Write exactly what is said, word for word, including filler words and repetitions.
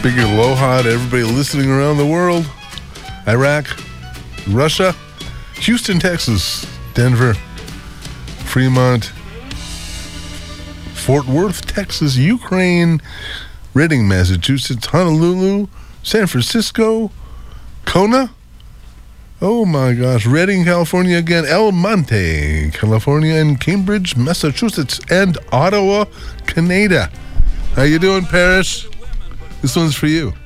Big aloha to everybody listening around the world. Iraq, Russia, Houston, Texas, Denver, Fremont, Fort Worth, Texas, Ukraine, Reading, Massachusetts, Honolulu, San Francisco, Kona. Oh my gosh, Reading, California again, El Monte, California, and Cambridge, Massachusetts, and Ottawa, Canada. How you doing, Paris? This one's for you.